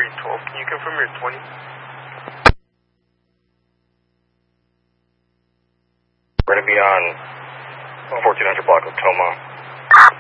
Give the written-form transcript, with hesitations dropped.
12. Can you confirm your 20? We're going to be on 1400 block of Toma.